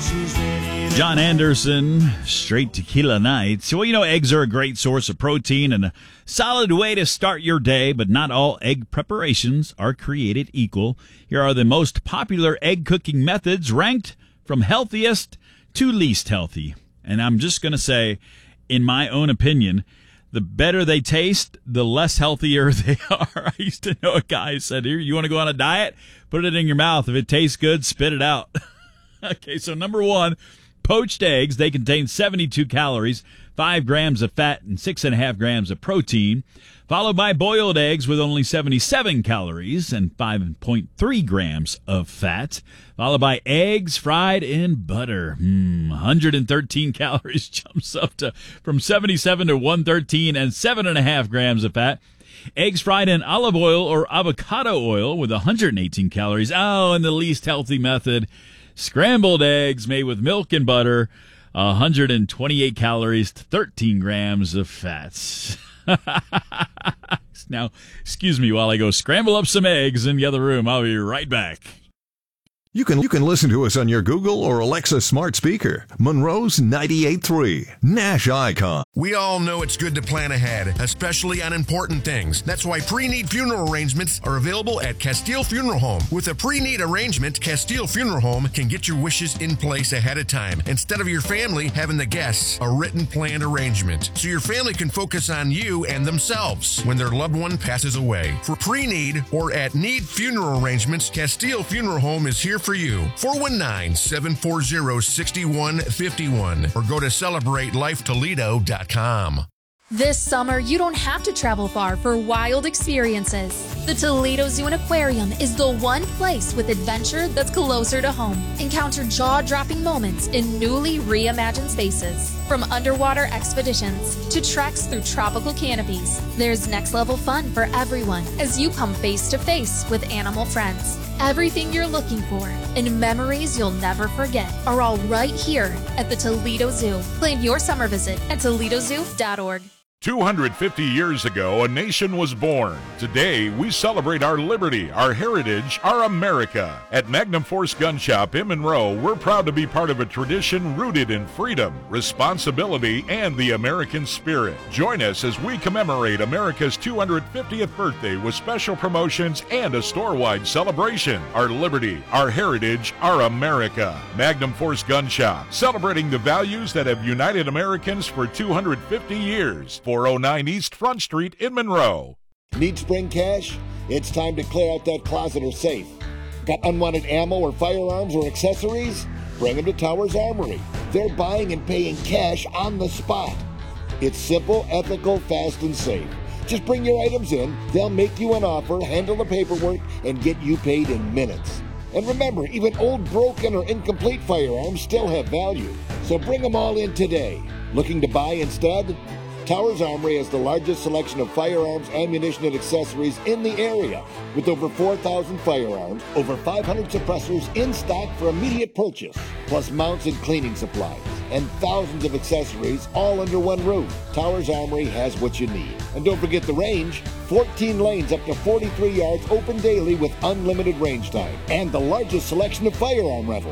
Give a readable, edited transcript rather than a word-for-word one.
John Anderson, Straight Tequila Nights. Well, you know, eggs are a great source of protein and a solid way to start your day, but not all egg preparations are created equal. Here are the most popular egg cooking methods ranked from healthiest to least healthy. And I'm just going to say, in my own opinion, the better they taste, the less healthier they are. I used to know a guy who said, here, you want to go on a diet? Put it in your mouth. If it tastes good, spit it out. Okay, so number one, poached eggs. They contain 72 calories, 5 grams of fat, and 6.5 grams of protein, followed by boiled eggs with only 77 calories and 5.3 grams of fat, followed by eggs fried in butter. 113 calories jumps up to from 77 to 113 and 7.5 grams of fat. Eggs fried in olive oil or avocado oil with 118 calories. Oh, and the least healthy method, scrambled eggs made with milk and butter, 128 calories, 13 grams of fats. Now, excuse me while I go scramble up some eggs in the other room. I'll be right back. You can listen to us on your Google or Alexa smart speaker. Monroe's 98.3, Nash Icon. We all know it's good to plan ahead, especially on important things. That's why pre-need funeral arrangements are available at Castile Funeral Home. With a pre-need arrangement, Castile Funeral Home can get your wishes in place ahead of time, instead of your family having the guests a written planned arrangement, so your family can focus on you and themselves when their loved one passes away. For pre-need or at need funeral arrangements, Castile Funeral Home is here for you. 419-740-6151 or go to CelebrateLifeToledo.com. This summer, you don't have to travel far for wild experiences. The Toledo Zoo and Aquarium is the one place with adventure that's closer to home. Encounter jaw-dropping moments in newly reimagined spaces. From underwater expeditions to treks through tropical canopies, there's next-level fun for everyone as you come face-to-face with animal friends. Everything you're looking for and memories you'll never forget are all right here at the Toledo Zoo. Plan your summer visit at ToledoZoo.org. 250 years ago, a nation was born. Today, we celebrate our liberty, our heritage, our America. At Magnum Force Gun Shop in Monroe, we're proud to be part of a tradition rooted in freedom, responsibility, and the American spirit. Join us as we commemorate America's 250th birthday with special promotions and a store-wide celebration. Our liberty, our heritage, our America. Magnum Force Gun Shop, celebrating the values that have united Americans for 250 years. 409 East Front Street in Monroe. Need spring cash? It's time to clear out that closet or safe. Got unwanted ammo or firearms or accessories? Bring them to Towers Armory. They're buying and paying cash on the spot. It's simple, ethical, fast, and safe. Just bring your items in, they'll make you an offer, handle the paperwork, and get you paid in minutes. And remember, even old, broken, or incomplete firearms still have value. So bring them all in today. Looking to buy instead? Towers Armory has the largest selection of firearms, ammunition, and accessories in the area. With over 4,000 firearms, over 500 suppressors in stock for immediate purchase, plus mounts and cleaning supplies, and thousands of accessories all under one roof. Towers Armory has what you need. And don't forget the range. 14 lanes up to 43 yards open daily with unlimited range time. And the largest selection of firearm rentals.